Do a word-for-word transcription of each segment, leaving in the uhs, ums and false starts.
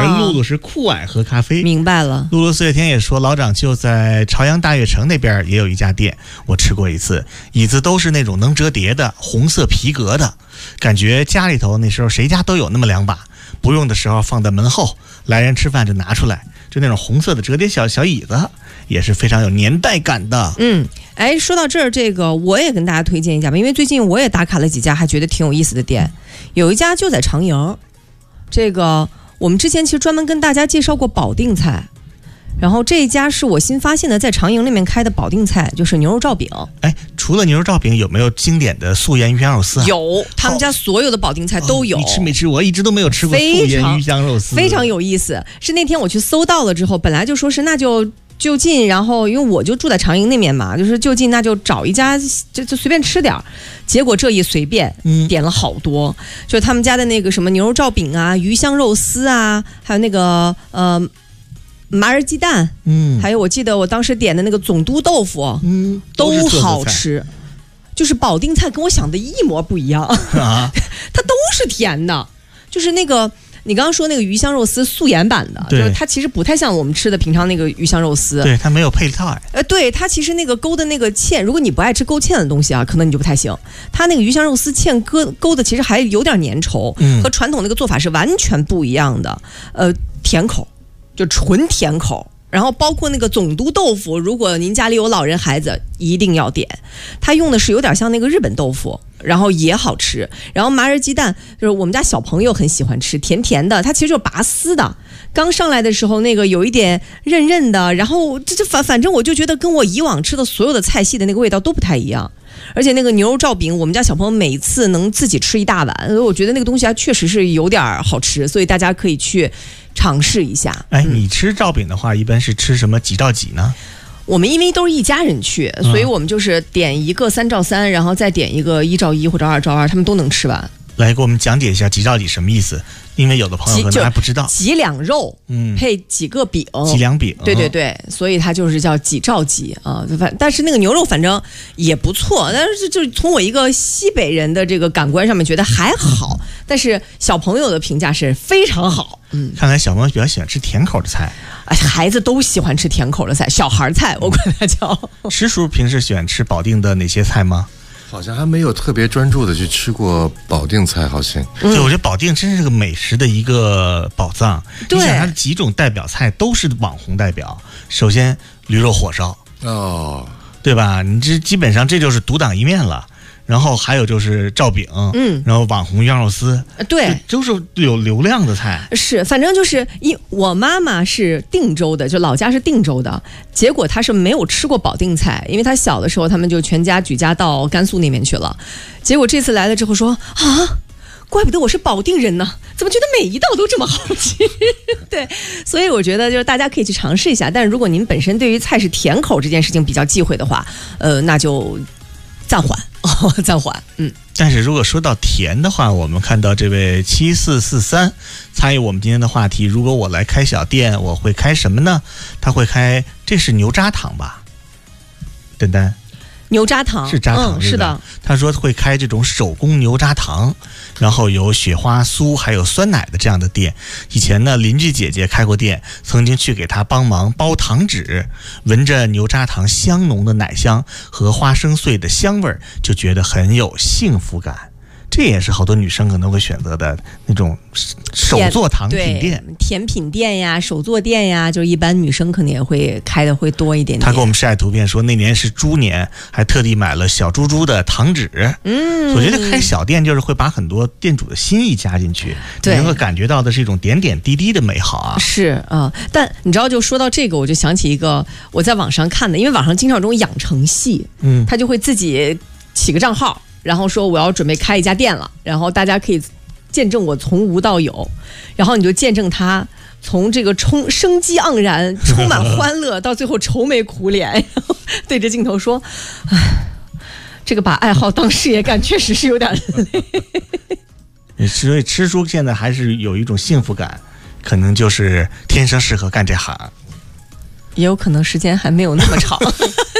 而露露是酷爱喝咖啡。 明白了。 露露四月天也说，老长就在朝阳大悦城那边也有一家店，我吃过一次，椅子都是那种能折叠的红色皮革的，感觉家里头那时候谁家都有那么两把，不用的时候放在门后，来人吃饭就拿出来，就那种红色的折叠小小椅子，也是非常有年代感的。 嗯，哎，说到这儿，这个我也跟大家推荐一家吧，因为最近我也打卡了几家，还觉得挺有意思的店。有一家就在长营，这个我们之前其实专门跟大家介绍过保定菜，然后这一家是我新发现的，在长营那边开的保定菜，就是牛肉罩饼。 哎，除了牛肉罩饼，有没有经典的素盐鱼香肉丝啊？ 有，他们家所有的保定菜都有。 哦、你吃没吃？我一直都没有吃过素盐鱼香肉丝， 非常有意思。是那天我去搜到了之后，本来就说是那就就近，然后因为我就住在长营那边嘛，就是就近，那就找一家就就随便吃点儿。结果这一随便，嗯，点了好多，就是他们家的那个什么牛肉罩饼啊、鱼香肉丝啊，还有那个呃麻仁鸡蛋，嗯，还有我记得我当时点的那个总督豆腐，嗯，都好吃。就是保定菜跟我想的一模不一样，啊、它都是甜的，就是那个。你刚刚说那个鱼香肉丝素颜版的，就是它其实不太像我们吃的平常那个鱼香肉丝， 对，它没有配套。 呃，对，它其实那个勾的那个芡，如果你不爱吃勾芡的东西啊，可能你就不太行。它那个鱼香肉丝芡勾勾的其实还有点粘稠，嗯，和传统那个做法是完全不一样的。呃，甜口，就纯甜口。然后包括那个总督豆腐，如果您家里有老人孩子，一定要点。它用的是有点像那个日本豆腐，然后也好吃。然后麻仁鸡蛋，就是我们家小朋友很喜欢吃，甜甜的，它其实就是拔丝的。刚上来的时候，那个有一点韧韧的，然后这这反反正我就觉得跟我以往吃的所有的菜系的那个味道都不太一样。而且那个牛肉罩饼，我们家小朋友每次能自己吃一大碗，所以我觉得那个东西还确实是有点好吃，所以大家可以去尝试一下。 哎，你吃罩饼的话，一般是吃什么几罩几呢？ 我们因为都是一家人去，所以我们就是点一个三罩三，然后再点一个一罩一或者二罩二，他们都能吃完。 来给我们讲解一下几罩几什么意思？因为有的朋友可能还不知道， 几两肉，嗯，配几个饼， 几两饼， 对对对，所以它就是叫几罩几啊。反但是那个牛肉反正也不错，但是就从我一个西北人的这个感官上面觉得还好，但是小朋友的评价是非常好。 嗯，看来小朋友比较喜欢吃甜口的菜， 哎，孩子都喜欢吃甜口的菜，小孩菜我管它叫。 石叔平时喜欢吃保定的哪些菜吗？ 好像还没有特别专注的去吃过保定菜，好像。 对，我觉得保定真是个美食的一个宝藏。 对， 你想它的几种代表菜都是网红代表。首先，驴肉火烧， 哦， 对吧？你这基本上这就是独当一面了。然后还有就是罩饼，嗯，然后网红鱼香肉丝， 对， 都是有流量的菜。 是，反正就是一我妈妈是定州的，就老家是定州的，结果她是没有吃过保定菜，因为她小的时候他们就全家举家到甘肃那边去了，结果这次来了之后说啊，怪不得我是保定人呢，怎么觉得每一道都这么好吃？对，所以我觉得就是大家可以去尝试一下，但是如果您本身对于菜是甜口这件事情比较忌讳的话，呃，那就暂缓。哦，暂缓，嗯。 但是如果说到甜的话，我们看到这位七四四三参与我们今天的话题。如果我来开小店，我会开什么呢？他会开，这是牛轧糖吧？丹丹， 牛轧糖是轧糖， 嗯，是的。 他说会开这种手工牛轧糖，然后有雪花酥还有酸奶的这样的店。以前呢，邻居姐姐开过店，曾经去给他帮忙包糖纸，闻着牛轧糖香浓的奶香和花生碎的香味，就觉得很有幸福感。这也是好多女生可能会选择的那种手做糖品店， 甜品店呀、手作店呀，就一般女生可能也会开的会多一点点。 他给我们晒图片说，那年是猪年，还特地买了小猪猪的糖纸。嗯，我觉得开小店就是会把很多店主的心意加进去，你能够感觉到的是一种点点滴滴的美好啊。 是啊、呃，但你知道，就说到这个，我就想起一个我在网上看的，因为网上经常有这种养成系，嗯，他就会自己起个账号。然后说我要准备开一家店了，然后大家可以见证我从无到有，然后你就见证他从这个充生机盎然、充满欢乐，到最后愁眉苦脸，然后对着镜头说：“唉，这个把爱好当事业干，确实是有点累。” 所以吃书现在还是有一种幸福感，可能就是天生适合干这行， 也有可能时间还没有那么长。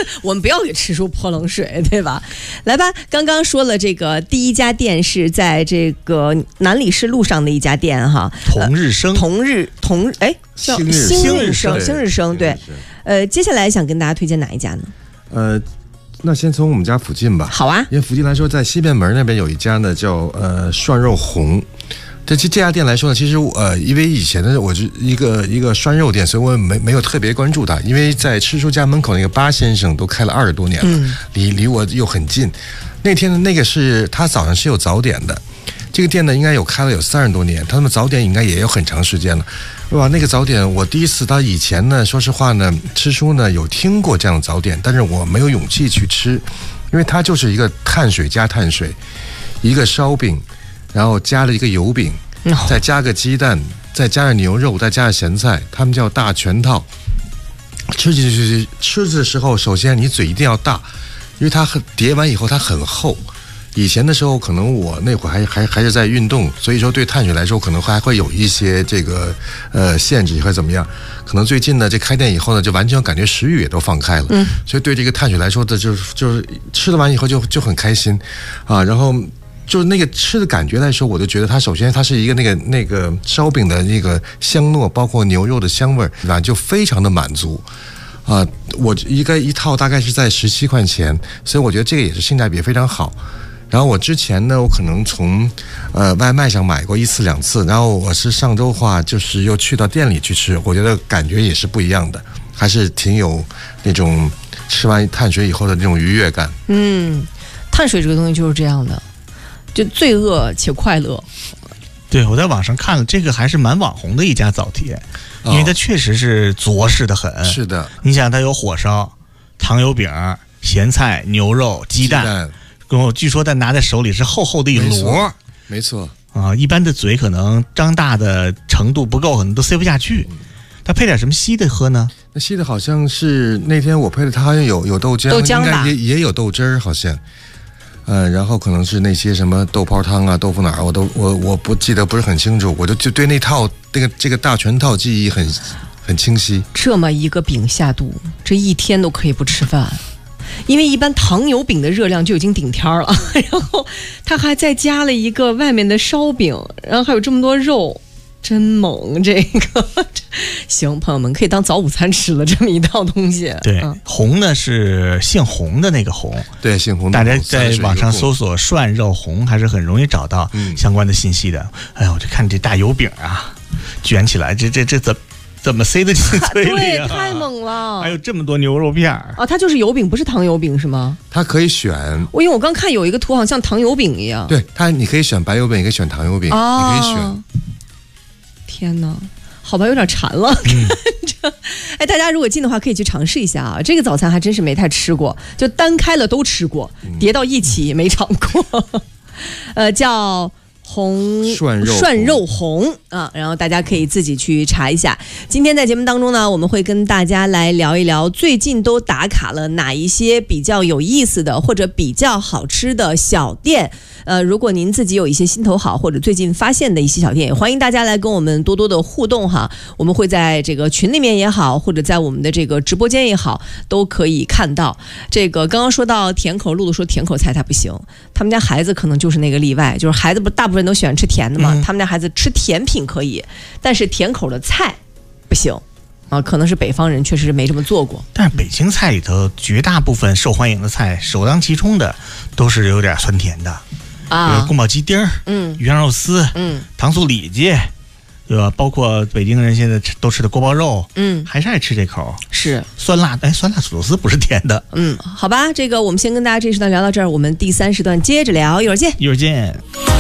我们不要给吃出泼冷水，对吧？来吧，刚刚说了这个第一家店是在这个南礼士路上的一家店哈， 同日生， 呃、同日同哎叫新日新日生， 新日生对。呃，接下来想跟大家推荐哪一家呢？ 呃，那先从我们家附近吧。 好啊， 因为附近来说，在西便门那边有一家呢，叫呃涮肉红。这这家店来说呢，其实呃，因为以前呢，我是一个一个涮肉店，所以我没没有特别关注它。因为在吃书家门口那个巴先生都开了二十多年了，嗯、离离我又很近。那天呢，那个是他早上是有早点的，这个店呢应该有开了有三十多年，他们早点应该也有很长时间了。哇，那个早点我第一次，他以前呢，说实话呢，吃书呢有听过这样的早点，但是我没有勇气去吃，因为它就是一个碳水加碳水，一个烧饼。然后加了一个油饼，再加个鸡蛋，再加上牛肉，再加上咸菜，他们叫大全套。吃进去吃的时候，首先你嘴一定要大，因为它很叠完以后它很厚。以前的时候，可能我那会儿还还还是在运动，所以说对碳水来说可能还会有一些这个呃限制，或怎么样。可能最近呢，这开店以后呢，就完全感觉食欲也都放开了，嗯，所以对这个碳水来说的，就是就是吃了完以后就就很开心啊，然后。就是那个吃的感觉来说，我就觉得它首先它是一个那个那个烧饼的那个香糯，包括牛肉的香味儿，对吧？就非常的满足啊、呃！我一个一套大概是在十七块钱，所以我觉得这个也是性价比非常好。然后我之前呢，我可能从呃外卖上买过一次两次，然后我是上周的话就是又去到店里去吃，我觉得感觉也是不一样的，还是挺有那种吃完碳水以后的那种愉悦感。 嗯，碳水这个东西就是这样的。就罪恶且快乐。 对，我在网上看了，这个还是蛮网红的一家早帖，因为它确实是着实的很。 是的， 你想它有火烧、糖油饼、咸菜、牛肉、鸡蛋，然后据说它拿在手里是厚厚的一摞。 没错啊，一般的嘴可能张大的程度不够，可能都塞不下去。它配点什么稀的喝呢？ 那稀的好像是那天我配的，它好像有有豆浆， 豆浆吧， 应该也也有豆汁儿，好像。呃，然后可能是那些什么豆泡汤啊、豆腐脑，我都我我不记得不是很清楚，我就就对那套那个这个大全套记忆很很清晰。 这么一个饼下肚，这一天都可以不吃饭，因为一般糖油饼的热量就已经顶天了，然后他还再加了一个外面的烧饼，然后还有这么多肉。真猛，这个行，朋友们可以当早午餐吃了这么一道东西。 对，嗯、红呢是姓洪的那个洪， 对，姓洪。 大家在网上搜索涮肉红，还是很容易找到相关的信息的。嗯、哎呀，我就看这大油饼啊，卷起来，这这这怎怎么塞得进嘴里啊？ 对，太猛了！ 还有这么多牛肉片儿啊！它就是油饼，不是糖油饼是吗？ 它可以选。 我因为我刚看有一个图，好像像糖油饼一样。 对，它你可以选白油饼，也可以选糖油饼，哦、你可以选。 天哪，好吧，有点馋了。看着，哎，大家如果近的话，可以去尝试一下啊。这个早餐还真是没太吃过，就单开了都吃过，叠到一起没尝过。呃，叫红涮肉涮肉红啊，然后大家可以自己去查一下。今天在节目当中呢，我们会跟大家来聊一聊最近都打卡了哪一些比较有意思的或者比较好吃的小店。呃，如果您自己有一些心头好或者最近发现的一些小店，也欢迎大家来跟我们多多的互动哈。我们会在这个群里面也好，或者在我们的这个直播间也好，都可以看到。这个刚刚说到甜口，露露说甜口菜它不行，他们家孩子可能就是那个例外，就是孩子不大部分都喜欢吃甜的嘛，嗯、他们家孩子吃甜品可以，但是甜口的菜不行。啊，可能是北方人确实是没这么做过， 但是北京菜里头绝大部分受欢迎的菜，首当其冲的都是有点酸甜的啊，比如宫保鸡丁儿，嗯，鱼香肉丝，嗯，糖醋里脊，对吧？包括北京人现在吃都吃的锅包肉，嗯，还是爱吃这口， 是酸辣，哎，酸辣土豆丝不是甜的， 嗯，好吧，这个我们先跟大家这时段聊到这儿，我们第三时段接着聊，一会儿见， 一会儿见。